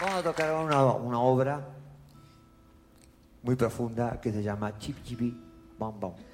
Vamos a tocar una obra muy profunda que se llama Chip Chipi Bam Bam.